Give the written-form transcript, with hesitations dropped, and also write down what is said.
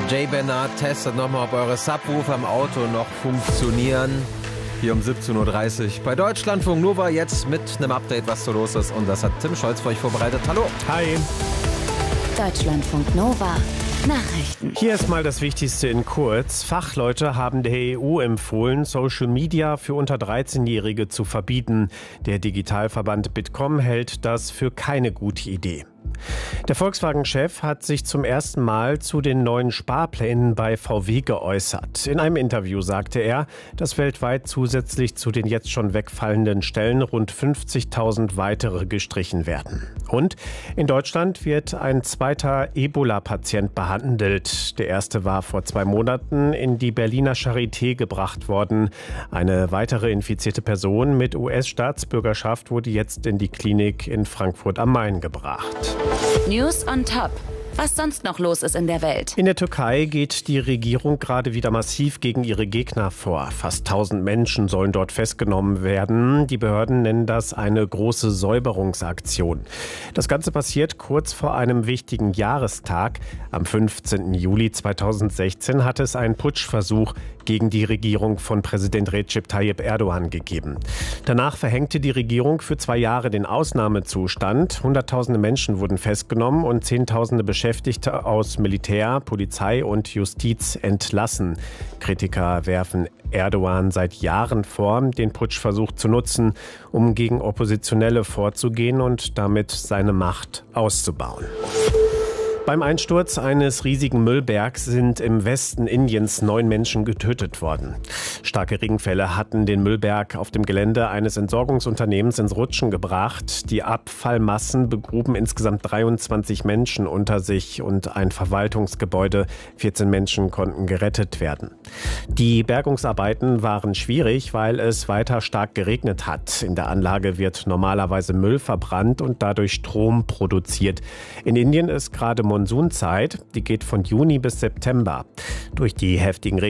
Jay Bernard testet nochmal, ob eure Subwoofer im Auto noch funktionieren. Hier um 17.30 Uhr bei Deutschlandfunk Nova, jetzt mit einem Update, was so los ist. Und das hat Tim Scholz für euch vorbereitet. Hallo. Hi. Deutschlandfunk Nova. Nachrichten. Hier ist mal das Wichtigste in kurz. Fachleute haben der EU empfohlen, Social Media für unter 13-Jährige zu verbieten. Der Digitalverband Bitkom hält das für keine gute Idee. Der Volkswagen-Chef hat sich zum ersten Mal zu den neuen Sparplänen bei VW geäußert. In einem Interview sagte er, dass weltweit zusätzlich zu den jetzt schon wegfallenden Stellen rund 50.000 weitere gestrichen werden. Und in Deutschland wird ein zweiter Ebola-Patient behandelt. Der erste war vor 2 Monaten in die Berliner Charité gebracht worden. Eine weitere infizierte Person mit US-Staatsbürgerschaft wurde jetzt in die Klinik in Frankfurt am Main gebracht. News on Top. Was sonst noch los ist in der Welt. In der Türkei geht die Regierung gerade wieder massiv gegen ihre Gegner vor. Fast 1000 Menschen sollen dort festgenommen werden. Die Behörden nennen das eine große Säuberungsaktion. Das Ganze passiert kurz vor einem wichtigen Jahrestag. Am 15. Juli 2016 hat es einen Putschversuch gegen die Regierung von Präsident Recep Tayyip Erdogan gegeben. Danach verhängte die Regierung für 2 Jahre den Ausnahmezustand. Hunderttausende Menschen wurden festgenommen und Zehntausende Beschäftigte aus Militär, Polizei und Justiz entlassen. Kritiker werfen Erdogan seit Jahren vor, den Putschversuch zu nutzen, um gegen Oppositionelle vorzugehen und damit seine Macht auszubauen. Beim Einsturz eines riesigen Müllbergs sind im Westen Indiens 9 Menschen getötet worden. Starke Regenfälle hatten den Müllberg auf dem Gelände eines Entsorgungsunternehmens ins Rutschen gebracht. Die Abfallmassen begruben insgesamt 23 Menschen unter sich und ein Verwaltungsgebäude. 14 Menschen konnten gerettet werden. Die Bergungsarbeiten waren schwierig, weil es weiter stark geregnet hat. In der Anlage wird normalerweise Müll verbrannt und dadurch Strom produziert. In Indien ist gerade Monsunzeit, die geht von Juni bis September. Durch die heftigen